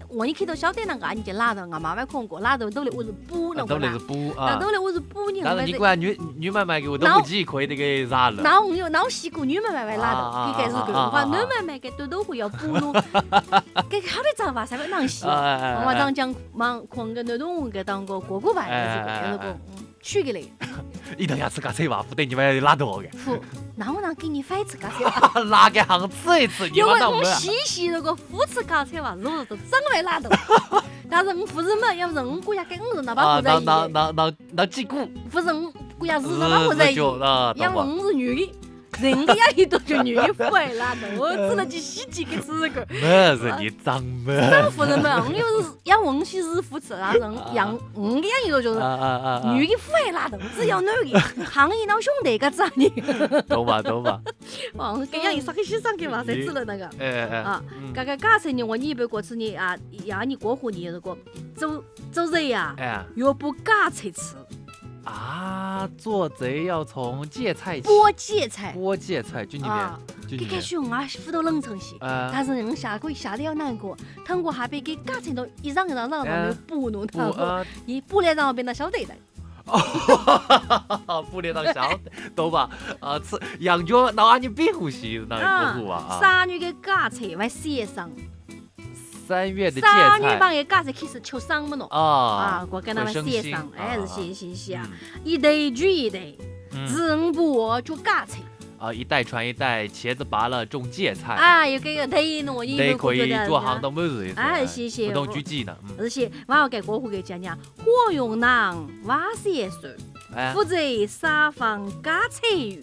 我一看到晓得那个，你就拉到我妈妈看过，拉到都来我是补那个都来是补啊， 都来我是补你。 但是你管女妹妹给我都不记亏那个啥了。 那我洗过女妹妹拉到，给是个，话女妹妹给都会要补侬，给好的长发才会能洗。我当讲忙看个那种给当个哥哥牌的这个取给嘞。 一定要吃咖喱吧，不得你们拉到的。 不，那我能给你反吃咖喱吧？ 拿给行吃一吃， 因为我细那个副吃咖喱吧，肉都长来拉到。但是我不是嘛，要是我国家跟我那把不在意。 那几股？ 不是我国家是那把不在意，因为我是女的。人家一都就女的不爱拉的，我只能去洗几个吃个。 没是你长么？ 长夫人嘛，我又是养翁妻是夫吃啊，养我养一个就是女的不爱拉的，只要男的，行业老兄弟个子你。 懂吧。 哦，给养一啥个洗上去嘛，才吃了那个。啊，这个假设呢，我你一般过次你啊，要你过户你这个做人呀，要不假菜吃。 啊，做贼要从芥菜起。 剥芥菜， 就那边，就开始用啊，扶到冷层些。但是人下得要难过，通过下边给芥菜都一让那补弄它，你补来让别人晓得的。 补来让晓得，懂吧？吃羊角那你别呼吸，那个啊。 3月的芥菜还写上。 3月的芥菜 ，3月帮嘅芥菜开始吃生么喏。我跟他们写上，是写啊，一代传一代，人不就芥菜。 一代传一代，茄子拔了种芥菜。 有这个代喏，你可以做行当么子？ 谢。 不懂举几呢？ 而且我要给国户给讲讲，火用囊挖些水，负责撒放芥菜鱼。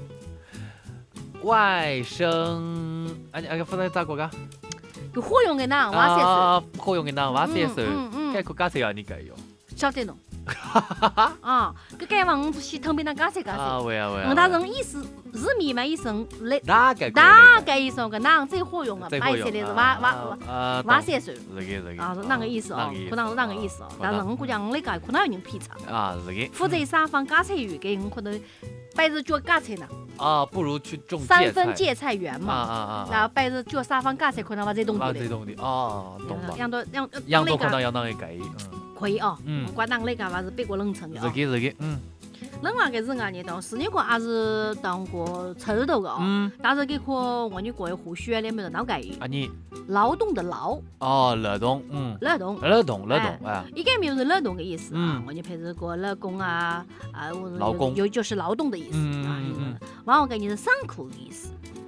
外甥，负责咋个噶？ 就火用的囊挖些水， 火用的囊挖些水，该可芥菜要你该哟。 晓得喏。这嘛我不是特别那芥菜。 喂。 我他人意思日米嘛意思来大概意思个囊最火用啊，白色的是挖些水。是那个意思哦，可能是那个意思哦。但是我估计我那个可能有人批查。 是的。 负责撒放芥菜鱼，给我可能白日做芥菜呢。 不如去种 3分芥菜园嘛。然后白日做撒放芥菜，可能把这东西。 懂吧。 养多可能要那个改。 可以哦。管当那个还是别个冷层的。 是的。 另外个是俺呢，当时那个还是当过吃头的哦。但是这个我你过胡须里面的脑改。 你劳动的劳。 劳动。 一个没有是劳动的意思啊。我你配这个劳工啊劳工有就是劳动的意思啊。完我给你是伤苦的意思。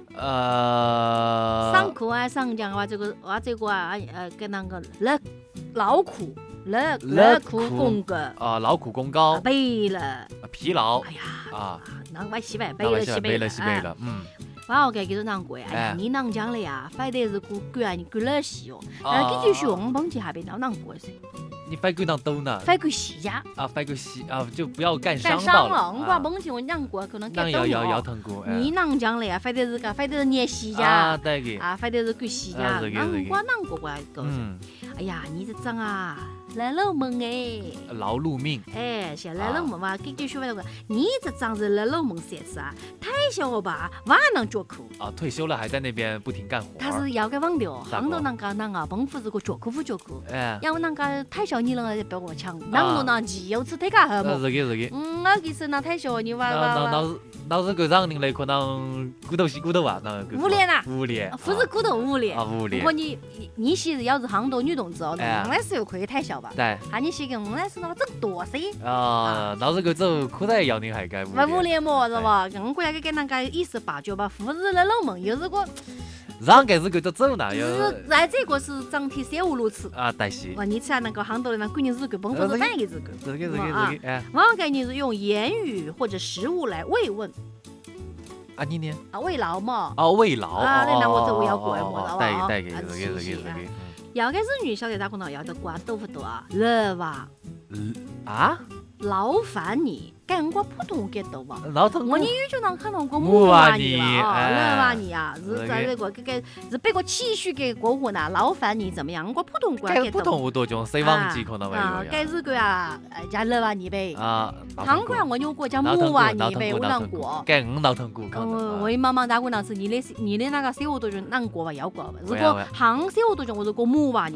伤苦啊，上讲的话这个跟那个劳苦。劳苦功高劳苦功高， 背了疲劳。 哎呀那我西北背了。 完我给他难过呀，你能讲了呀，反正是管你管了细哦，这就说我们本地下边那难过噻。 你反过当兜呢？ 反过细呀。 反过细就不要干伤了。 我管本地我难过，可能干到要疼过。 你能讲了呀，反正是捏细呀。 对个。 反正是管细呀，我难过怪够噻。哎呀，你这长啊。来老猛哎， 劳碌命像来老猛嘛，给句说话那个，你这长是来老猛三次啊，太小了吧，晚能脚苦退休了还在那边不停干活。 他是要个忘掉，很多人啊，奔赴这个脚苦，因为太小你了别我抢，有次太干好么？ 是的。 我其实太小你老是个让人来可能骨头是骨头啊， 无脸呐，不是骨头无脸。不过你是要是很多女同志哦，那是又可以太小吧？ 对。 你是个那是那么整多噻。 老是个走裤带要你还该无脸么是吧？我国家给那个意思吧，就把妇女的老门又是个。 让该是个就走呢， 在这个是整体三无如此但是你吃那个很多的那闺女日个本不是半个日个。 这个我给你是用言语或者食物来慰问。 你呢？ 慰劳嘛。 慰劳。 那我就要过么带给要个日语晓得咋可能要得挂豆腐多热哇。劳烦你，跟我普通给懂吧？我你语就能看到过木娃你了热娃你啊，是在这个是别个期许给过户呢，劳烦你怎么样？我普通过给懂。 普通话多种，谁忘记可能会有。 该日个加热娃你呗。韩国我有过叫木娃你呗，我难过。 该闹腾过。 我妈妈打过那次，你的那个小伙多就难过吧，要过吧。如果韩小伙多就我是过木娃你。